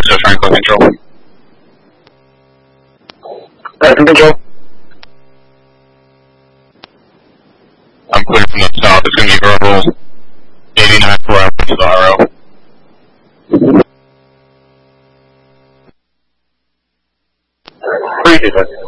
so Franklin Control. Franklin Control. I'm clear from the south. It's going to be verbal 89 4 hours to the RO. 3 2.